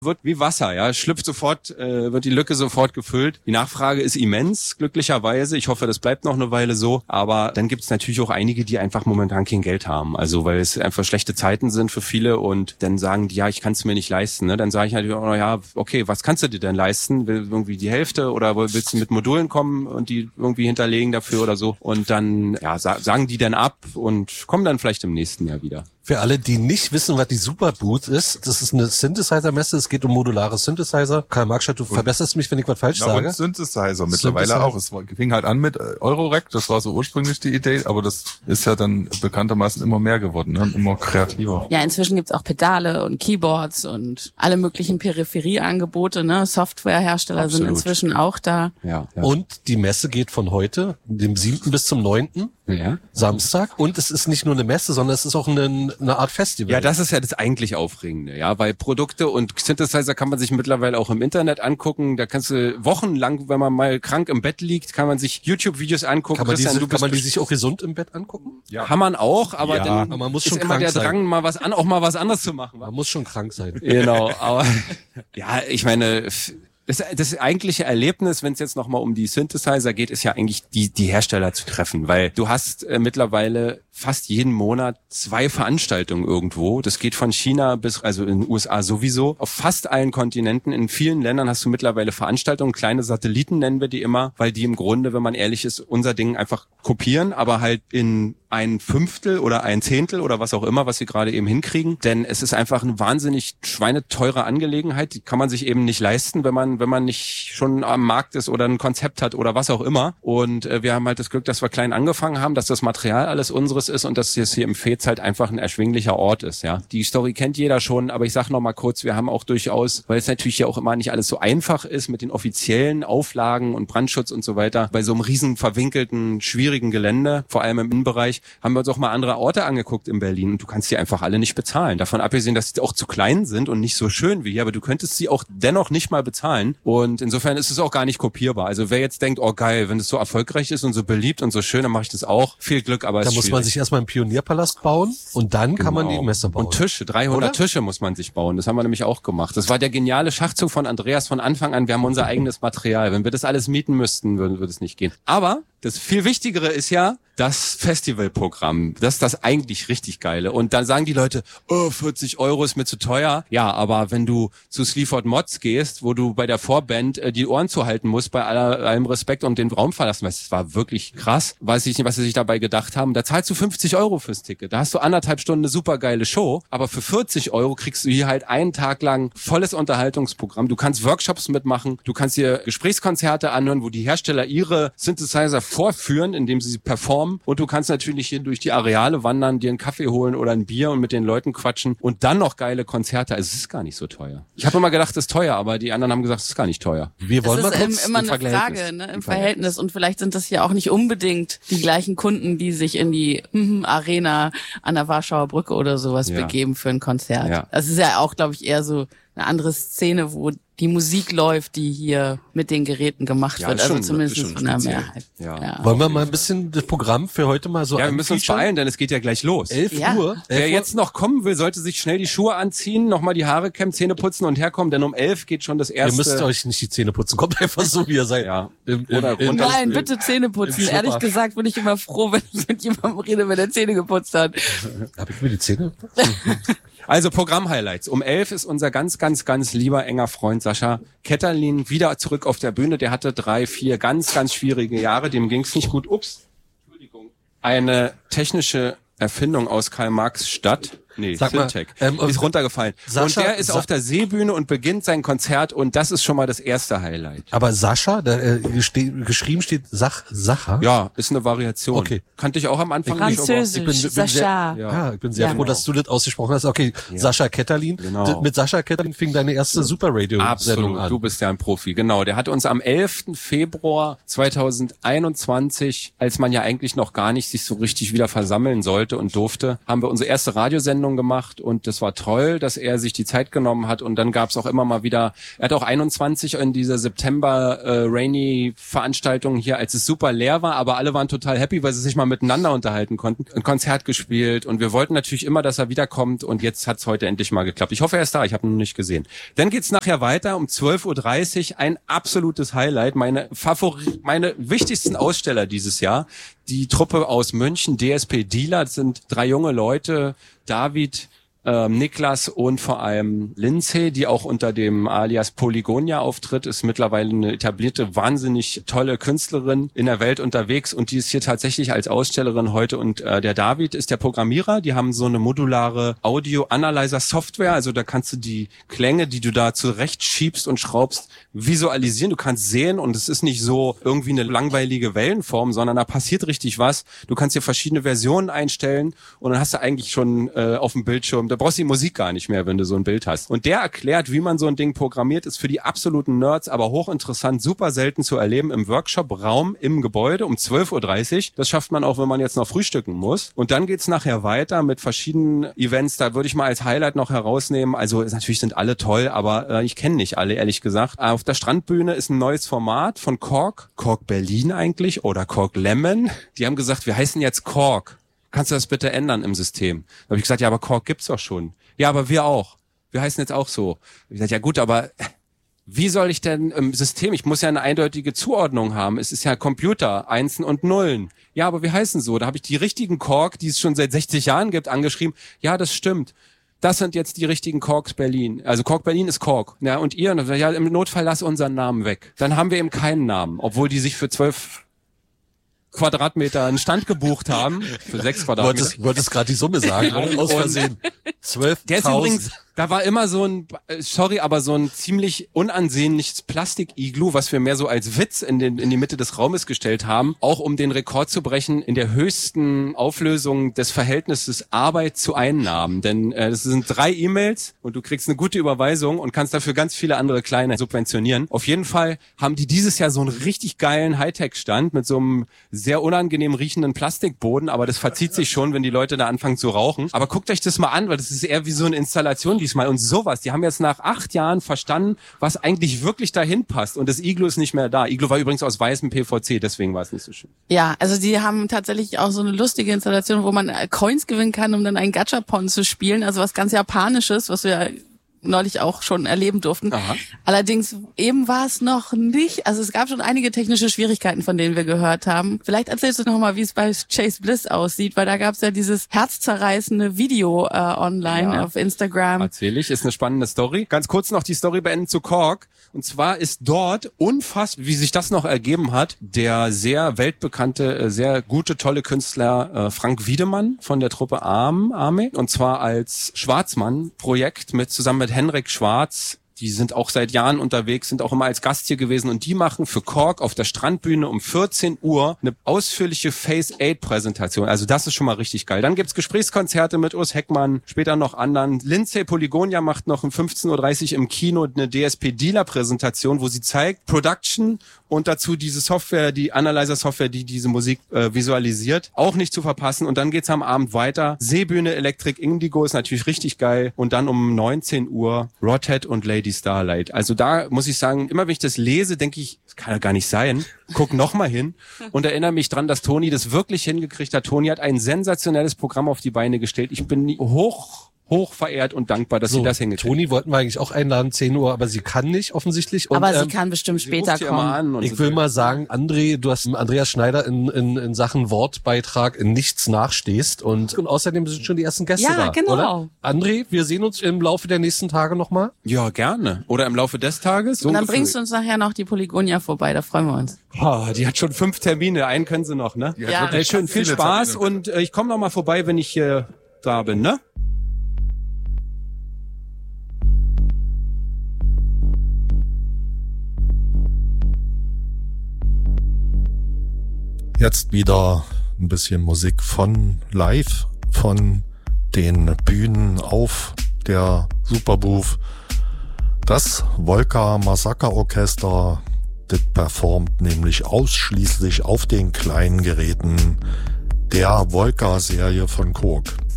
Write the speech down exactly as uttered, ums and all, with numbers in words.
wird wie Wasser, ja, schlüpft sofort, äh, wird die Lücke sofort gefüllt. Die Nachfrage ist immens, glücklicherweise. Ich hoffe, das bleibt noch eine Weile so. Aber dann gibt es natürlich auch einige, die einfach momentan kein Geld haben. Also weil es einfach schlechte Zeiten sind für viele und dann sagen die, ja, ich kann es mir nicht leisten. Ne? Dann sage ich natürlich auch, ja, okay, was kannst du dir denn leisten? Will irgendwie die Hälfte oder willst du mit Modulen kommen und die irgendwie hinterlegen dafür oder so? Und dann ja, sa- sagen die dann ab und kommen dann vielleicht im nächsten Jahr wieder. Für alle, die nicht wissen, was die Superboot ist, das ist eine Synthesizer-Messe, es geht um modulare Synthesizer. Karl Marxstadt, du verbesserst mich, wenn ich was falsch Na, sage. und Synthesizer mittlerweile Synthesizer. auch. Es fing halt an mit Eurorack, das war so ursprünglich die Idee, aber das ist ja dann bekanntermaßen immer mehr geworden, ne? Und immer kreativer. Ja, inzwischen gibt's auch Pedale und Keyboards und alle möglichen Peripherieangebote, ne? Softwarehersteller sind Absolut. inzwischen auch da. Ja, ja. Und die Messe geht von heute, dem siebten bis zum neunten ja. Samstag. Und es ist nicht nur eine Messe, sondern es ist auch eine, eine Art Festival. Ja, das ist ja das eigentlich Aufregende, ja, weil Produkte und Synthesizer kann man sich mittlerweile auch im Internet angucken. Da kannst du wochenlang, wenn man mal krank im Bett liegt, kann man sich YouTube-Videos angucken. Kann man, Christian, diese, du kann bist man die sich auch gesund im Bett angucken? ja. Kann man auch, aber Ja, dann aber man muss ist schon immer krank der sein. Drang, mal was an, auch mal was anderes zu machen. Man muss schon krank sein. Genau, aber ja, ich meine, das, das eigentliche Erlebnis, wenn es jetzt nochmal um die Synthesizer geht, ist ja eigentlich die die Hersteller zu treffen, weil du hast äh, mittlerweile fast jeden Monat zwei Veranstaltungen irgendwo. Das geht von China bis, also in den U S A sowieso, auf fast allen Kontinenten. In vielen Ländern hast du mittlerweile Veranstaltungen, kleine Satelliten nennen wir die immer, weil die im Grunde, wenn man ehrlich ist, unser Ding einfach kopieren, aber halt in ein Fünftel oder ein Zehntel oder was auch immer, was sie gerade eben hinkriegen. Denn es ist einfach eine wahnsinnig schweineteure Angelegenheit. Die kann man sich eben nicht leisten, wenn man wenn man nicht schon am Markt ist oder ein Konzept hat oder was auch immer. Und äh, wir haben halt das Glück, dass wir klein angefangen haben, dass das Material alles unseres ist und dass es hier im Fez halt einfach ein erschwinglicher Ort ist. Ja, die Story kennt jeder schon, aber ich sag noch mal kurz, wir haben auch durchaus, weil es natürlich ja auch immer nicht alles so einfach ist mit den offiziellen Auflagen und Brandschutz und so weiter, bei so einem riesen verwinkelten, schwierigen Gelände, vor allem im Innenbereich, haben wir uns auch mal andere Orte angeguckt in Berlin und du kannst die einfach alle nicht bezahlen. Davon abgesehen, dass sie auch zu klein sind und nicht so schön wie hier, aber du könntest sie auch dennoch nicht mal bezahlen und insofern ist es auch gar nicht kopierbar. Also wer jetzt denkt, oh geil, wenn es so erfolgreich ist und so beliebt und so schön, dann mache ich das auch. Viel Glück, aber es Da ist muss schwierig. man sich erstmal einen Pionierpalast bauen und dann kann man die Genau. Messe bauen. Und Tische, dreihundert Oder? Tische muss man sich bauen. Das haben wir nämlich auch gemacht. Das war der geniale Schachzug von Andreas von Anfang an. Wir haben unser eigenes Material. Wenn wir das alles mieten müssten, würde, würde es nicht gehen. Aber das viel Wichtigere ist ja das Festivalprogramm. Das ist das eigentlich richtig Geile. Und dann sagen die Leute, oh, vierzig Euro ist mir zu teuer. Ja, aber wenn du zu Sleaford Mods gehst, wo du bei der Vorband äh, die Ohren zuhalten musst, bei aller, allem Respekt und den Raum verlassen, weil es war wirklich krass. Weiß ich nicht, was sie sich dabei gedacht haben. Da zahlst du fünfzig Euro fürs Ticket. Da hast du anderthalb Stunden eine super geile Show. Aber für vierzig Euro kriegst du hier halt einen Tag lang volles Unterhaltungsprogramm. Du kannst Workshops mitmachen. Du kannst dir Gesprächskonzerte anhören, wo die Hersteller ihre Synthesizer vorführen, indem sie sie performen. Und du kannst natürlich hier durch die Areale wandern, dir einen Kaffee holen oder ein Bier und mit den Leuten quatschen und dann noch geile Konzerte. Also es ist gar nicht so teuer. Ich habe immer gedacht, es ist teuer, aber die anderen haben gesagt, es ist gar nicht teuer. Wir wollen Das mal ist kurz ähm, immer im eine Verhältnis. Frage, ne, im, Im Verhältnis. Verhältnis. Und vielleicht sind das ja auch nicht unbedingt die gleichen Kunden, die sich in die hm, Arena an der Warschauer Brücke oder sowas Ja. begeben für ein Konzert. Ja. Das ist ja auch, glaube ich, eher so eine andere Szene, wo die Musik läuft, die hier mit den Geräten gemacht Ja, wird. ist Also schon- zumindest ist schon von der speziell. Mehrheit. Ja. Wollen wir mal ein bisschen das Programm für heute mal so Ja, wir müssen uns anfeaturen? beeilen, denn es geht ja gleich los. elf Ja. Uhr. Wer elf Uhr. jetzt noch kommen will, sollte sich schnell die Schuhe anziehen, nochmal die Haare kämmen, Zähne putzen und herkommen, denn um elf geht schon das Ihr erste. müsst euch nicht die Zähne putzen. Kommt einfach so, wie ihr seid. Ja. Im, im, Oder im, runter. Nein, bitte Zähne putzen. im Ehrlich Schlüpper. gesagt bin ich immer froh, wenn ich mit jemandem rede, wenn er Zähne geputzt hat. Hab ich mir die Zähne? Also Programm-Highlights. Um elf ist unser ganz, ganz, ganz lieber enger Freund Sascha Ketterlin wieder zurück auf der Bühne. Der hatte drei, vier ganz, ganz schwierige Jahre. Dem ging's nicht gut. Ups. Entschuldigung. Eine technische Erfindung aus Karl Marx Stadt. Nee, Sag mal, Syntec. ähm, Die ist runtergefallen. Sascha- und der ist Sa- auf der Seebühne und beginnt sein Konzert und das ist schon mal das erste Highlight. Aber Sascha, da, äh, geste- geschrieben steht Sach, Sacha. Ja, ist eine Variation. Okay. Kannte ich auch am Anfang Französisch. Ich bin, bin Sascha. sehr, ja. Ja. ich bin sehr Ja. froh, dass du das ausgesprochen hast. Okay, Sascha Ketterlin. Genau. D- Mit Sascha Ketterlin fing deine erste Super Radio Sendung Absolut, an. du bist ja ein Profi, genau. Der hat uns am elften Februar zweitausendeinundzwanzig, als man ja eigentlich noch gar nicht sich so richtig wieder versammeln sollte und durfte, haben wir unsere erste Radiosendung Radiosendung gemacht und das war toll, dass er sich die Zeit genommen hat und dann gab es auch immer mal wieder, er hat auch einundzwanzig in dieser September äh, Rainy Veranstaltung hier, als es super leer war, aber alle waren total happy, weil sie sich mal miteinander unterhalten konnten, ein Konzert gespielt und wir wollten natürlich immer, dass er wiederkommt und jetzt hat's heute endlich mal geklappt. Ich hoffe, er ist da, ich habe ihn noch nicht gesehen. Dann geht's nachher weiter um zwölf Uhr dreißig, ein absolutes Highlight, meine Favori- meine wichtigsten Aussteller dieses Jahr, die Truppe aus München, D S P Dealer, das sind drei junge Leute, David, ähm, Niklas und vor allem Lindsay, die auch unter dem Alias Polygonia auftritt, ist mittlerweile eine etablierte, wahnsinnig tolle Künstlerin in der Welt unterwegs und die ist hier tatsächlich als Ausstellerin heute und äh, der David ist der Programmierer, die haben so eine modulare Audio-Analyzer-Software, also da kannst du die Klänge, die du da zurecht schiebst und schraubst, visualisieren, du kannst sehen und es ist nicht so irgendwie eine langweilige Wellenform, sondern da passiert richtig was, du kannst dir verschiedene Versionen einstellen und dann hast du eigentlich schon äh, auf dem Bildschirm, da brauchst du die Musik gar nicht mehr, wenn du so ein Bild hast. Und der erklärt, wie man so ein Ding programmiert, ist für die absoluten Nerds, aber hochinteressant, super selten zu erleben im Workshop-Raum im Gebäude um zwölf Uhr dreißig. Das schafft man auch, wenn man jetzt noch frühstücken muss. Und dann geht's nachher weiter mit verschiedenen Events. Da würde ich mal als Highlight noch herausnehmen. Also natürlich sind alle toll, aber äh, ich kenne nicht alle, ehrlich gesagt. Auf der Strandbühne ist ein neues Format von Kork. Kork Berlin eigentlich oder Kork Lemon. Die haben gesagt, wir heißen jetzt Kork. Kannst du das bitte ändern im System? Da habe ich gesagt, ja, aber Kork gibt's doch schon. Ja, aber wir auch. Wir heißen jetzt auch so. Ich gesagt, ja gut, aber wie soll ich denn im System, ich muss ja eine eindeutige Zuordnung haben. Es ist ja Computer, Einsen und Nullen. Ja, aber wir heißen so. Da habe ich die richtigen Kork, die es schon seit sechzig Jahren gibt, angeschrieben. Ja, das stimmt. Das sind jetzt die richtigen Korks Berlin. Also Kork Berlin ist Kork. Ja, und ihr? Ja, im Notfall lass unseren Namen weg. Dann haben wir eben keinen Namen, obwohl die sich für zwölf Quadratmeter einen Stand gebucht haben. Für sechs Quadratmeter. Du wolltest, wolltest gerade die Summe sagen, aus Versehen. zwölftausend. Der ist übrigens, da war immer so ein, sorry, aber so ein ziemlich unansehnliches Plastik-Iglu, was wir mehr so als Witz in, den, in die Mitte des Raumes gestellt haben, auch um den Rekord zu brechen in der höchsten Auflösung des Verhältnisses Arbeit zu Einnahmen. Denn äh, das sind drei E-Mails und du kriegst eine gute Überweisung und kannst dafür ganz viele andere kleine subventionieren. Auf jeden Fall haben die dieses Jahr so einen richtig geilen Hightech-Stand mit so einem sehr unangenehm riechenden Plastikboden, aber das verzieht sich schon, wenn die Leute da anfangen zu rauchen. Aber guckt euch das mal an, weil das ist eher wie so eine Installation diesmal und sowas. Die haben jetzt nach acht Jahren verstanden, was eigentlich wirklich dahin passt und das Iglu ist nicht mehr da. Iglu war übrigens aus weißem P V C, deswegen war es nicht so schön. Ja, also die haben tatsächlich auch so eine lustige Installation, wo man Coins gewinnen kann, um dann ein Gachapon zu spielen, also was ganz Japanisches, was wir neulich auch schon erleben durften. Aha. Allerdings eben war es noch nicht, also es gab schon einige technische Schwierigkeiten, von denen wir gehört haben. Vielleicht erzählst du noch mal, wie es bei Chase Bliss aussieht, weil da gab es ja dieses herzzerreißende Video äh, online ja. auf Instagram. Erzähl ich, ist eine spannende Story. Ganz kurz noch die Story beenden zu Kork. Und zwar ist dort unfassbar, wie sich das noch ergeben hat, der sehr weltbekannte, sehr gute, tolle Künstler äh, Frank Wiedemann von der Truppe Arm Arme. Und zwar als Schwarzmann-Projekt mit zusammen mit Henrik Schwarz. Die sind auch seit Jahren unterwegs, sind auch immer als Gast hier gewesen und die machen für Kork auf der Strandbühne um vierzehn Uhr eine ausführliche Phase acht Präsentation. Also das ist schon mal richtig geil. Dann gibt's Gesprächskonzerte mit Urs Heckmann, später noch anderen. Lindsay Polygonia macht noch um fünfzehn Uhr dreißig im Kino eine D S P Dealer Präsentation, wo sie zeigt Production und dazu diese Software, die Analyzer-Software, die diese Musik äh, visualisiert, auch nicht zu verpassen. Und dann geht's am Abend weiter. Seebühne Electric Indigo ist natürlich richtig geil. Und dann um neunzehn Uhr Rodhead und Lady Starlight. Also da muss ich sagen, immer wenn ich das lese, denke ich, das kann ja gar nicht sein. Guck noch mal hin und erinnere mich dran, dass Toni das wirklich hingekriegt hat. Toni hat ein sensationelles Programm auf die Beine gestellt. Ich bin hoch hoch verehrt und dankbar, dass so, sie das hingekriegt hat. Toni wollten wir eigentlich auch einladen, zehn Uhr, aber sie kann nicht, offensichtlich. Und, aber sie ähm, kann bestimmt sie später ruft kommen. Immer an und ich so will so. mal sagen, André, du hast Andreas Schneider in, in, in Sachen Wortbeitrag in nichts nachstehst und, und außerdem sind schon die ersten Gäste Ja, da, genau. oder? André, wir sehen uns im Laufe der nächsten Tage nochmal. Ja, gerne. Oder im Laufe des Tages. So Und dann ungefähr. bringst du uns nachher noch die Polygonia vorbei, da freuen wir uns. Oh, die hat schon fünf Termine, einen können sie noch, ne? Die hat Ja. wirklich Äh, schön, viel viele Spaß Termine. und äh, ich komme noch mal vorbei, wenn ich hier da bin, ne? Jetzt wieder ein bisschen Musik von live, von den Bühnen auf der Superbooth. Das Volca Massaker Orchester, das performt nämlich ausschließlich auf den kleinen Geräten der Volca-Serie von Kork.